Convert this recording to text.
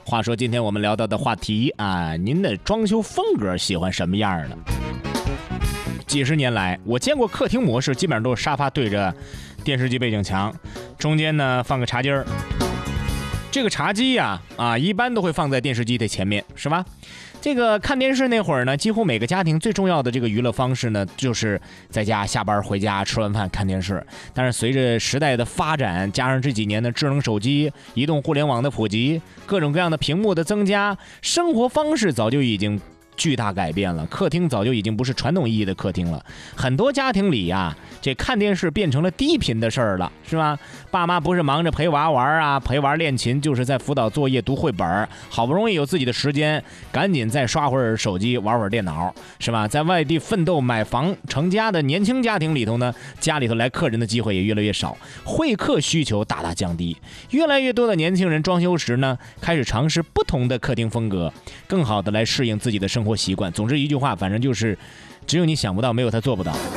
话说今天我们聊到的话题啊，您的装修风格喜欢什么样的？几十年来，我见过客厅模式基本上都是沙发对着电视机背景墙，中间呢放个茶几儿。这个茶几呀，一般都会放在电视机的前面，是吧？这个看电视那会儿呢，几乎每个家庭最重要的这个娱乐方式呢，就是在家下班回家吃完饭看电视。但是随着时代的发展，加上这几年的智能手机、移动互联网的普及，各种各样的屏幕的增加，生活方式早就已经巨大改变了，客厅早就已经不是传统意义的客厅了。很多家庭里呀，这看电视变成了低频的事儿了，是吧？爸妈不是忙着陪娃玩啊，陪娃练琴，就是在辅导作业、读绘本，好不容易有自己的时间，赶紧再刷会儿手机，玩会儿电脑，是吧？在外地奋斗买房成家的年轻家庭里头呢，家里头来客人的机会也越来越少，会客需求大大降低。越来越多的年轻人装修时呢，开始尝试不同的客厅风格，更好的来适应自己的生活习惯。总之一句话，反正就是只有你想不到，没有他做不到。